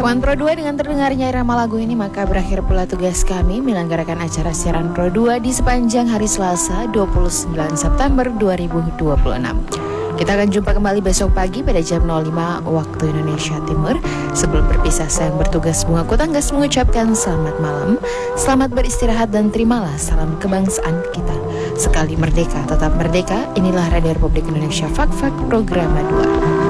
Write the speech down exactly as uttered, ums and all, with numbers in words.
Kawan Pro dua, dengan terdengarnya irama lagu ini maka berakhir pula tugas kami menyelenggarakan acara siaran Pro dua di sepanjang hari Selasa dua puluh sembilan September dua ribu dua puluh enam. Kita akan jumpa kembali besok pagi pada jam nol lima waktu Indonesia Timur. Sebelum berpisah, saya yang bertugas Bunga Kutanggas mengucapkan selamat malam, selamat beristirahat dan terimalah salam kebangsaan kita. Sekali merdeka, tetap merdeka. Inilah Radio Republik Indonesia, Fak-Fak Programa dua.